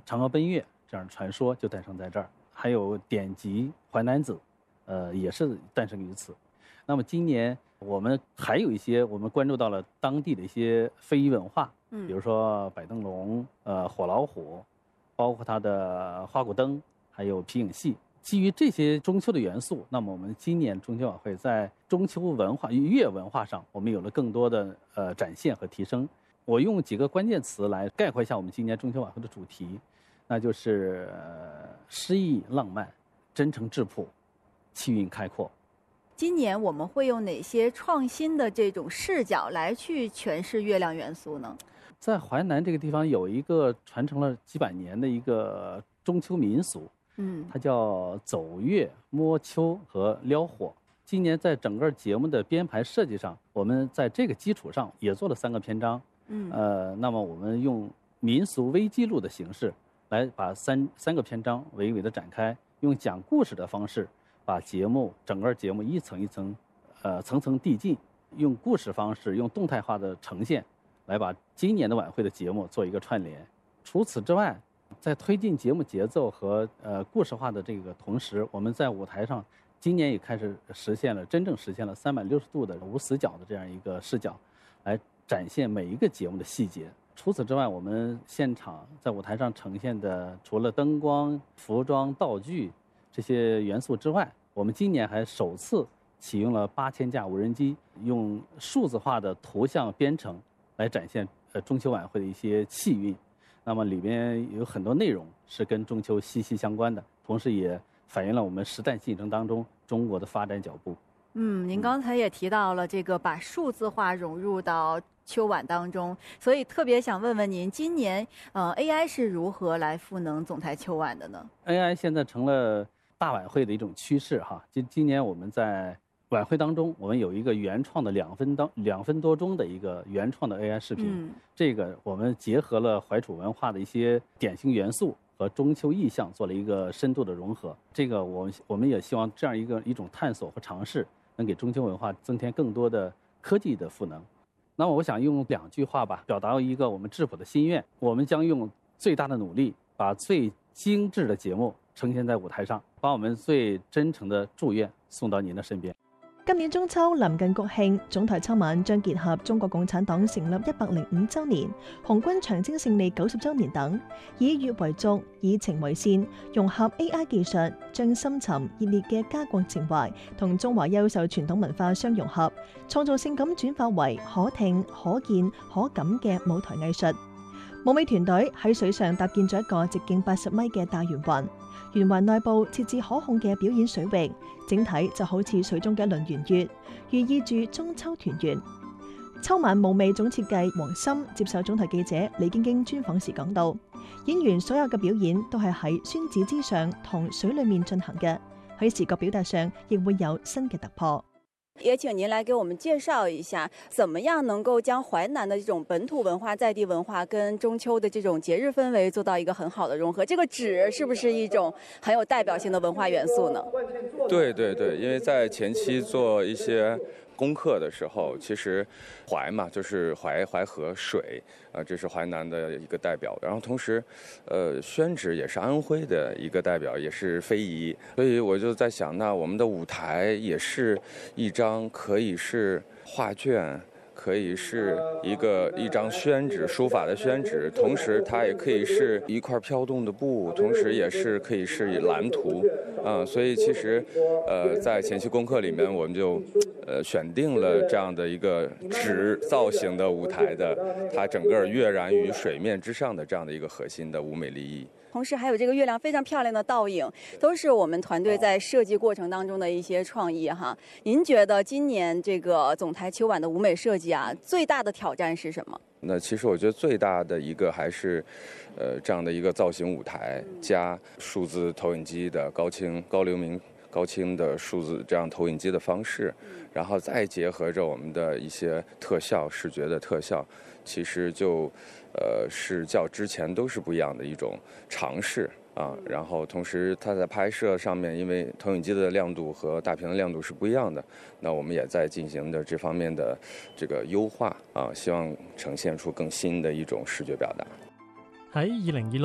嫦娥奔月这样的传说就诞生在这儿，还有典籍《淮南子》，也是诞生于此。那么今年我们还有一些我们关注到了当地的一些非遗文化，比如说摆灯笼、火老虎，包括它的花鼓灯，还有皮影戏。基于这些中秋的元素，那么我们今年中秋晚会在中秋文化、乐文化上，我们有了更多的展现和提升。我用几个关键词来概括一下我们今年中秋晚会的主题，那就是诗意浪漫、真诚质朴、气韵开阔。 今年我们会用哪些创新的这种视角来去诠释月亮元素呢？ 在淮南这个地方有一个传承了几百年的一个中秋民俗，它叫走月、摸秋和撩火。今年在整个节目的编排设计上，我们在这个基础上也做了3个篇章。那么我们用民俗微记录的形式来把三个篇章娓娓的展开，用讲故事的方式把整个节目一层一层，层层递进，用故事方式，用动态化的呈现，来把今年的晚会的节目做一个串联。除此之外，在推进节目节奏和故事化的这个同时，我们在舞台上今年也开始真正实现了360度的无死角的这样一个视角，来展现每一个节目的细节。除此之外，我们现场在舞台上呈现的，除了灯光、服装、道具这些元素之外，我们今年还首次启用了8000架无人机，用数字化的图像编程来展现中秋晚会的一些气韵。那么里边有很多内容是跟中秋息息相关的，同时也反映了我们时代进程当中中国的发展脚步。 您刚才也提到了这个把数字化融入到秋晚当中，所以特别想问问您，今年AI 是如何来赋能总台秋晚的呢？ AI 现在成了大晚会的一种趋势哈。今年我们在晚会当中，我们有一个原创的2分多钟的一个原创的 AI 视频，这个我们结合了怀楚文化的一些典型元素和中秋意象，做了一个深度的融合。这个我们也希望这样一种探索和尝试，能给中秋文化增添更多的科技的赋能。那么我想用2句话吧，表达一个我们质朴的心愿：我们将用最大的努力，把最精致的节目呈现在舞台上，把我们最真诚的祝愿送到您的身边。 今年中秋臨近國慶，總台秋晚將結合中國共產黨成立105週年、紅軍長征勝利90週年等，以粵為族、以情為線，融合 AI 技術，將深沉熱烈嘅家國情懷同中華優秀傳統文化相融合，創造性咁轉化為可聽、可見、可感嘅舞台藝術。舞美團隊喺水上搭建咗一個直徑80米嘅大圓環，圓環內部設置可控嘅表演水域，整體就好似水中嘅一輪圓月，寓意住中秋團圓。秋晚舞美總設計黃森接受總台記者李晶晶專訪時講到，演員所有嘅表演都係喺宣紙之上同水裡面進行嘅，喺視覺表達上亦會有新嘅突破。 也請您來給我們介紹一下，怎麼樣能夠將淮南的這種本土文化、在地文化跟中秋的這種節日氛圍做到一個很好的融合。這個紙是不是一種很有代表性的文化元素呢？ 對，因為在前期做一些功課的時候，其實淮嘛就是淮河水，這是淮南的一個代表。然後同時，宣紙也是安徽的一個代表，也是非遺。所以我就在想，那我們的舞台也是一張可以是畫卷，可以是一張宣紙，書法的宣紙，同時它也可以是一塊飄動的布，同時也是可以是藍圖。所以其實在前期功課裡面，我們就選定了這樣的一個紙造型的舞台的，它整個躍然於水面之上的這樣的一個核心的舞美立意。 同時還有這個月亮非常漂亮的倒影，都是我們團隊在設計過程當中的一些創意哈。您覺得今年這個總台秋晚的舞美設計啊，最大的挑戰是什麼？ 那其實我覺得最大的一個還是這樣的一個造型舞台加數字投影機的高流明高清的數字這樣投影機的方式，然後再結合着我們的一些特效視覺的特效，其實就是較之前都是不一樣的一種嘗試啊。然後同時它在拍攝上面，因為投影機的亮度和大屏的亮度是不一樣的，那我們也在進行的這方面的這個優化啊，希望呈現出更新的一種視覺表達。 喺2026